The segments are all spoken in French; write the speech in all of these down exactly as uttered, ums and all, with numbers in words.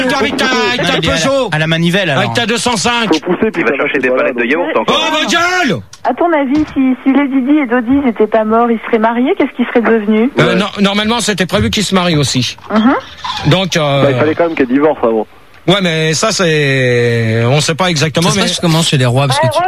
Avec ta, avec ta Peugeot. À la manivelle, alors. Avec ta deux cent cinq. Faut pousser, puis Il va chercher des palettes de yaourt encore. Oh, ma gueule! À ton avis, si, si Lady Di et Dodi n'étaient pas morts, ils seraient mariés, qu'est-ce qu'ils seraient devenus? Euh, non, normalement, c'était prévu qu'ils se marient aussi. uh-huh. Donc, euh... bah, il fallait quand même qu'elle divorce avant. Ouais, mais ça, c'est... On sait pas exactement, ça se mais... passe comment chez les rois, parce que tu...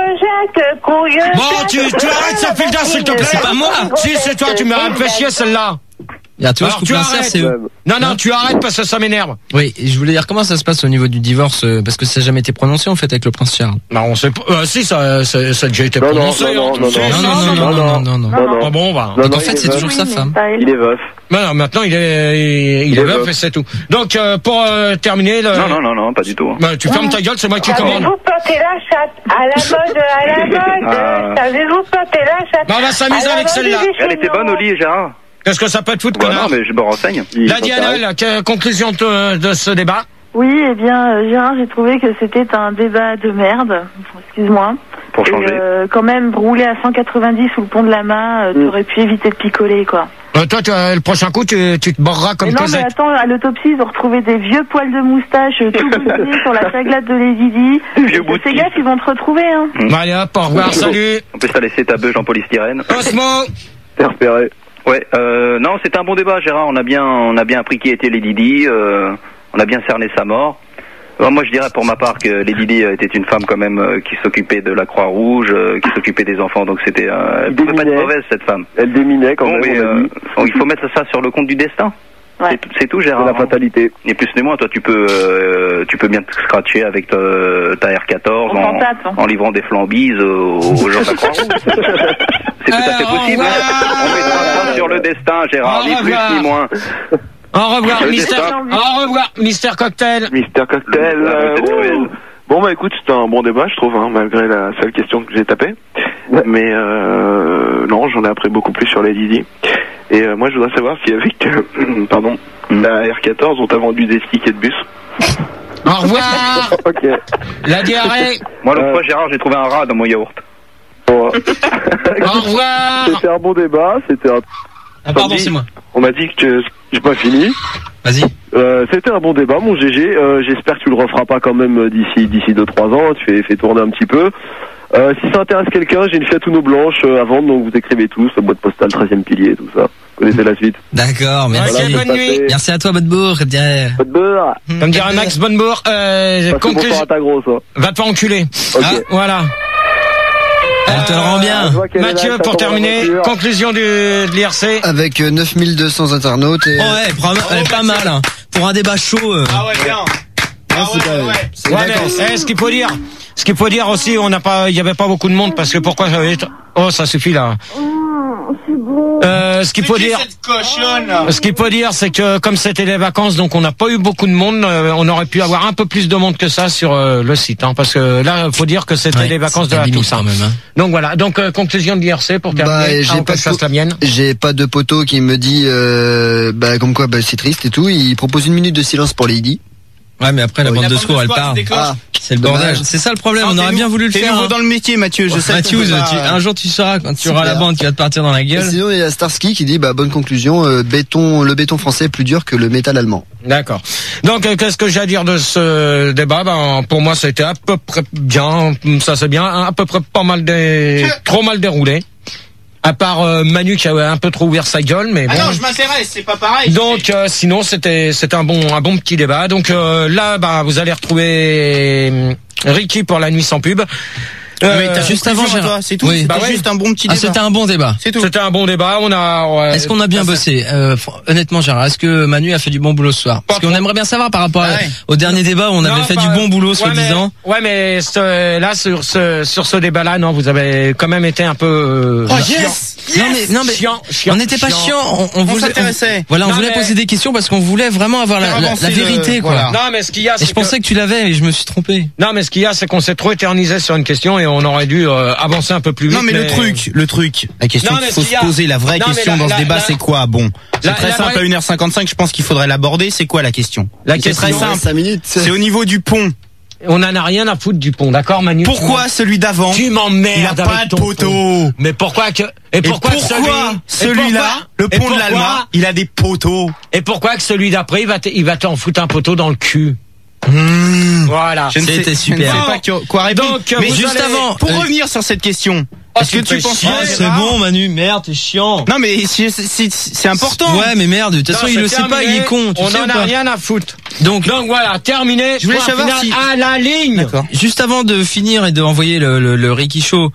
Bon, tu, tu arrêtes ça, Filda, s'il te plaît. C'est pas moi. Si, c'est toi, tu m'as fait chier, celle-là. Il y a toi, Alors, je coupe tu l'insert, arrêtes. c'est eux. Non, non, tu arrêtes parce que ça m'énerve. Oui, et je voulais dire comment ça se passe au niveau du divorce, euh, parce que ça n'a jamais été prononcé en fait avec le prince Charles. Bah, on sait pas. Euh, si, ça, ça, ça a déjà été Non, non, prononcé. non, hein, non, tu sais. non, Non, non, non, non, non, non, non. Non, non. Ah bon, bah. Non, Donc non, en fait, il c'est est toujours veuf. sa femme. Il est veuf. Bah non, maintenant, il est, il, il Il est est veuf veuf. et c'est tout. Donc, euh, pour euh, terminer, le... Non, non, non, non, pas du tout. Bah, tu fermes ta gueule, c'est moi qui commande. Savez-vous planter la chatte à la mode, à la mode? Ah. Savez-vous planter la chatte? Bah, on va s'amuser à la avec mode celle-là. des Elle était bonne au Chinois? lit, Gérard. Qu'est-ce que ça peut être foutre, Bah connard? non, mais je me renseigne. Il La faut Diana, s'arrêter. la que- conclusion de, de ce débat. Oui, eh bien, euh, Gérard, j'ai trouvé que c'était un débat de merde. Excuse-moi. Pour Et changer. euh, quand même, rouler à cent quatre-vingt-dix sous le pont de la main, euh, Mm. t'aurais pu éviter de picoler, quoi. Euh, toi, tu, euh, le prochain coup, tu, tu te borreras comme Mais non, mais Cosette. attends, à l'autopsie, ils ont retrouvé des vieux poils de moustache euh, tout boutonnés sur la taglade de Lady Di. Vieux Et bout de Ces gars, ils vont te retrouver, hein. Bon, allez hop, au revoir, salut. En plus, t'as laissé ta beuge en polystyrène. Osmo. T'es repéré. Ouais, euh, non, c'était un bon débat, Gérard. On a bien, on a bien appris qui était Lady Di. Euh, on a bien cerné sa mort. Alors, moi, je dirais pour ma part que Lady Di était une femme quand même euh, qui s'occupait de la Croix-Rouge, euh, qui s'occupait des enfants. Donc c'était, euh, elle pouvait pas être Déminait. mauvaise cette femme. Elle déminait quand Bon, même, mais on a euh, dit. bon, il faut mettre ça sur le compte du destin. Ouais. C'est tout- C'est tout, C'est Gérard. la fatalité. Ni plus ni moins, toi tu peux euh, tu peux bien te scratcher avec ta, ta R quatorze On en, s'en tape, hein. en livrant des flambises aux, aux gens de la Croix-Rouge. C'est tout à fait Alors, possible. au revoir. On mettra ça sur le destin, Gérard, Au ni plus revoir. ni moins. Au revoir, Le Mister. destin. Au revoir, Mister Cocktail. Mister Cocktail. Le- euh, c'est ouh. cruel. Bon bah écoute, c'était un bon débat, je trouve, hein, malgré la seule question que j'ai tapée. Mais euh, non, j'en ai appris beaucoup plus sur Lady Di. Et euh, moi, je voudrais savoir si avec, euh, pardon, la R quatorze, on t'a vendu des tickets de bus. Au revoir. Ok. La diarrhée. Moi l'autre Euh. fois, Gérard, j'ai trouvé un rat dans mon yaourt. Bon, Au revoir. c'était un bon débat, c'était un... Ah pardon, c'est moi. On m'a dit que j'ai pas fini. Vas-y. Euh, c'était un bon débat, mon G G. Euh, j'espère que tu le referas pas quand même euh, d'ici d'ici deux trois ans. Tu fais, fais tourner un petit peu. Euh, si ça intéresse quelqu'un, j'ai une Fiat Uno blanche euh, à vendre, donc vous écrivez tous, boîte postale, treizième pilier, tout ça. Vous connaissez la suite. D'accord, merci. Ok, bonne nuit. Merci à toi, Bodebourg. Pas de beurre. Comme dirait Max Bonnebourg, euh, Parce que conclusion. bonsoir à ta grosse. Hein. Va te faire enculer. Ok. Ah, voilà. Elle te le rend bien. Je vois qu'elle est là, Mathieu, ça pour tombe dans la terminer, voiture. conclusion du, de l'I R C. Avec euh, neuf mille deux cents internautes et... Oh ouais, pas mal, elle est pas mal. Hein. Pour un débat chaud. euh. Ah ouais, bien. Ah, c'est pas- c'est Ouais, d'accord. mais eh, ce qu'il faut dire, ce qu'il faut dire aussi, on n'a pas, il y avait pas beaucoup de monde parce que pourquoi j'avais, oh ça suffit là. Euh, ce qu'il faut dire, Cette cochonne. ce qu'il faut dire, c'est que comme c'était les vacances, donc on n'a pas eu beaucoup de monde. euh, on aurait pu avoir un peu plus de monde que ça sur euh, le site, hein, parce que là, faut dire que c'était Ouais, les vacances de c'était la limite Toussaint. quand même, hein. Donc voilà. Donc euh, conclusion de l'I R C pour terminer. Bah, j'ai avant que pas je de fasse po- la mienne. J'ai pas de poteau qui me dit, euh, bah, comme quoi, bah, c'est triste et tout. Il propose une minute de silence pour Lady. Ouais, mais après la Oui, bande la de bande secours, de elle secours, part. elle se déclenche. Ah, C'est le bordel. dommage. C'est ça le problème. Non, On t'es aurait nou- bien voulu le T'es faire. nouveau hein. dans le métier, Mathieu. Je sais. que Mathieu, tu peux tu- pas- un jour tu sauras quand tu auras Super. la bande qui va te partir dans la Et gueule. sinon, il y a Starsky qui dit, bah, bonne conclusion, euh, béton, le béton français est plus dur que le métal allemand. D'accord. Donc, euh, qu'est-ce que j'ai à dire de ce débat? Ben, pour moi, ça a été à peu près bien. Ça, c'est bien. À peu près pas mal dé... trop mal déroulé. À part euh, Manu qui a un peu trop ouvert sa gueule, mais bon. Ah non, je m'intéresse, c'est pas pareil. Donc, euh, sinon, c'était c'était un bon un bon petit débat. Donc euh, là, bah, vous allez retrouver euh, Ricky pour la nuit sans pub. Euh, Mais t'as juste avant, Gérard. toi, c'est tout. Oui. C'était Bah ouais. juste un bon petit Ah, débat. c'était un bon débat. C'est tout. C'était un bon débat. On a. ouais, Est-ce qu'on a bien ça, bossé euh, fr- Honnêtement, Gérard, est-ce que Manu a fait du bon boulot ce soir? Parce Pas qu'on trop. aimerait bien savoir par rapport à- Ah ouais. au dernier débat où on Non, avait fait pas- du bon boulot, ouais, soi-disant. mais- Ouais, mais ce- là sur ce sur ce débat-là, non, vous avez quand même été un peu. euh, Oh chiant. yes. Non mais non mais Chiant, chiant, on n'était pas chiant. chiant. On, on On voulait. s'intéressait. Voilà, on Non, voulait mais- poser des questions parce qu'on voulait vraiment avoir la, Faire la- avancer la vérité, le- quoi. voilà. Non, mais ce qu'il y a, Et c'est je pensais que tu l'avais, mais je me suis trompé. Non, mais ce qu'il y a, c'est qu'on s'est trop éternisé sur une question et on aurait dû euh, avancer un peu plus vite. Non mais le truc, le truc, la question Non, qu'il mais faut ce qu'il y se a- poser, la vraie Non, mais question la- dans ce la- débat, la- c'est quoi? Bon, c'est la- très la simple vraie- à une heure cinquante-cinq, je pense qu'il faudrait l'aborder. C'est quoi la question? La C'est question, très simple. cinq minutes. C'est au niveau du pont. On en a rien à foutre du pont, d'accord, Manu? Pourquoi celui d'avant Tu m'emmerdes il a pas avec de ton poteau? pont. Mais pourquoi que et pourquoi, et pourquoi celui celui-là, et le pourquoi- pont et de l'Alma, pourquoi- il a des poteaux? Et pourquoi que celui d'après il va te- il va t'en foutre un poteau dans le cul? Mmh. Voilà. Je ne sais, C'était super. Je ne sais pas que- quoi répondre. Donc, mais vous juste allez- avant, pour euh, revenir sur cette question, Oh, est-ce que tu tu fais penses chier, que- c'est bon, Manu, merde, t'es chiant. Non mais c'est- c'est c'est important. Ouais, mais merde, de toute façon, Non, il c'est le sait pas, terminé. il est con. Tu On sais en ou a pas rien à foutre. Donc, Donc voilà, terminé. Je voulais Point savoir final si- à la ligne. D'accord. juste avant de finir et de envoyer le, le, le Ricky Show,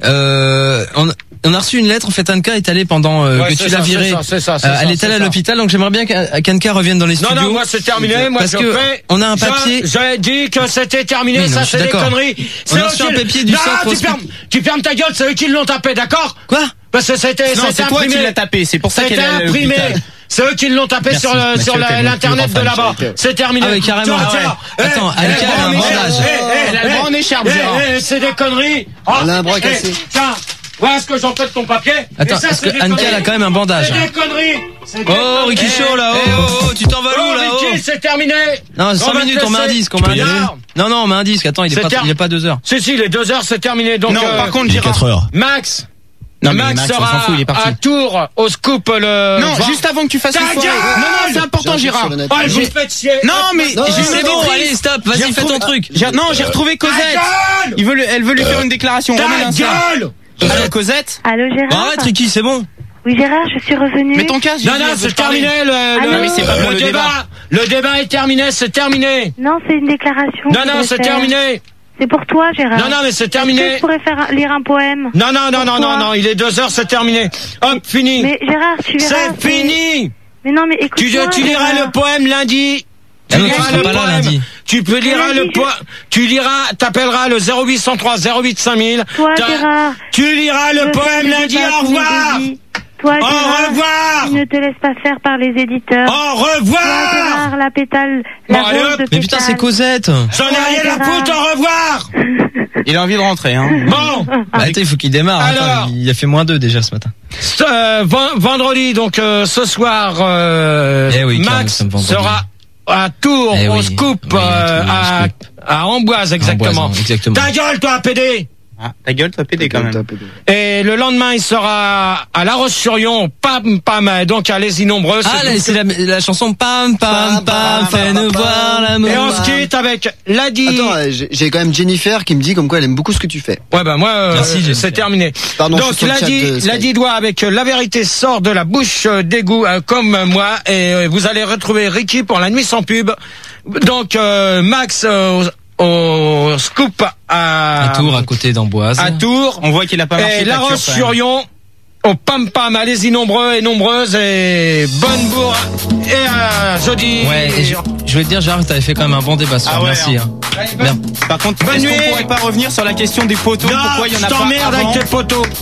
euh, on, on a reçu une lettre. En fait, Anka est allée pendant euh, Ouais, que c'est tu ça, l'as c'est virée. ça, c'est ça, c'est Euh, ça, elle est c'est allée à ça. l'hôpital, donc j'aimerais bien qu'A- qu'Anka revienne dans les Non, studios. non, moi c'est terminé. Moi Parce je que fais- on a un Je- papier. J'ai dit que c'était terminé. Oui, non, ça je suis c'est des d'accord. conneries. On a C'est reçu eux un qui- papier du non, centre tu hospital. fermes, tu fermes ta gueule. C'est eux qui l'ont tapé, d'accord? Quoi? Parce que c'était Non, c'était c'est toi imprimé. qui l'as tapé. C'est pour ça C'était qu'elle est allée à imprimé. l'hôpital. C'est eux qui l'ont tapé Merci, sur le, Mathieu, sur la- t'es mon l'internet plus de grand fan, là-bas. Mathieu. C'est terminé. Ah oui, carrément. Tiens, Ouais. tiens. Attends, Eh, Anka, eh, elle a un eh, bandage. eh, eh, Elle a le bras en écharpe, eh, Gérard. eh, C'est des conneries. Elle a un bras eh, cassé. Tiens, voilà ce que j'en fais de ton papier. Attends, Et ça, parce c'est que des Anka, conneries. elle a quand même un bandage. C'est des conneries. C'est des Oh, conneries. Ricky Show, là, oh, Eh, oh, oh, tu t'en vas où, Oh, là, oh? Ricky, c'est terminé. Non, cinq On va te minutes, on met un laisser. disque, on met un Tu peux y disque. aller. Non, non, on met un disque. Attends, il est C'est pas, ter- il est pas deux heures. Si, si, les deux heures, c'est terminé. Donc, Non, euh, par contre, Gérard. heures. Max. Non, mais Max, Max, on sera s'en fout, il est parti. à Tours au scoop le. Non, vingt. juste avant que tu fasses Ta une soirée. gueule. Non, non, c'est important, J'ai un truc Gérard. sur le net. Oh, vous me J'ai- faites chier. Non, mais Non, j'ai- non, C'est j'ai bon, retrouvé- allez, stop, j'ai vas-y, fais ton retrouvé- truc. j'ai- Non, j'ai retrouvé Ta Cosette. gueule. Il veut, le- elle veut lui faire une déclaration. Ta Remets-la ça. gueule. Allô, Cosette. Allô Bon, Gérard? arrête, Ricky, c'est bon. Oui Gérard, je suis revenue. Mets ton casque. Non, Gigi, non, elle veut c'est te parler. terminé. Le, Ah le, non, mais c'est pas le pour le débat. Le débat est terminé, c'est terminé. Non, c'est une déclaration. Non, que non, je c'est vais faire. terminé. C'est pour toi Gérard. Non, non, mais c'est Est-ce que terminé. je pourrais faire un- lire un poème? Non, non, non, non, non, Pourquoi non, il est deux heures, c'est terminé. Hop, fini. Mais Gérard, tu verras. C'est fini. Mais non, mais Tu, écoute-moi. tu liras Gérard. le poème lundi. Ah non, tu liras seras le pas là poème. lundi. Tu peux lire Lundi, le je- poème. Tu liras, t'appelleras le zéro huit cent trois zéro huit cinq mille. Toi T'as- Gérard. Tu liras je le fais poème des lundi. débats Au tous les revoir. jeudis. Toi Au Gérard. revoir. Tu ne te laisses pas faire par les éditeurs. Au Toi revoir. Gérard, la pétale, la Bon, allez, rose hop. de Mais putain, c'est pétale. Cosette. J'en ai rien à Gérard. foutre. Au revoir. Il a envie de rentrer, hein. Bon. Bah, attends, il faut qu'il démarre. Alors. Attends, il a fait moins deux déjà ce matin. Ce, euh, ven- vendredi, donc euh, ce soir, euh, Eh oui, car nous Max sommes vendredi. sera à Tours Eh au oui, scoop, oui, à euh, Tours, au à, scoop. à Amboise exactement. Amboise, exactement. Ta gueule, toi, P D. Ah, ta gueule, toi, pédé quand même. Et le lendemain, il sera à La Roche-sur-Yon, pam pam, donc allez-y nombreux. Ah, c'est là, donc- c'est la, la chanson Pam Pam Pam, fais-nous voir l'amour. Et on se quitte avec Ladi. Attends, euh, j'ai j'ai quand même Jennifer qui me dit comme quoi elle aime beaucoup ce que tu fais. Ouais bah moi euh, Merci, Jennifer. c'est terminé. Pardon, je Donc suis sur le Ladi, chat de Skype. Ladi doit avec La vérité sort de la bouche euh, d'égout euh, comme moi et euh, vous allez retrouver Ricky pour la nuit sans pub. Donc euh, Max euh, au, au scoop à, À Tours, à côté d'Amboise. à Tours On voit qu'il a pas marché. et La ta cure, quand même. Roche-sur-Yon au pam pam. Allez-y nombreux et nombreuses et bonne bourre et à jeudi. Ouais, et je, je vais te dire, Gérard, t'avais fait quand même un bon débat ce soir. Ah ouais, Merci. hein. Hein. Merde. Par contre, Bonne est-ce qu'on nuit. pourrait pas revenir sur la question des poteaux? Non, Pourquoi il y en je a pas t'emmerde avant avec tes poteaux.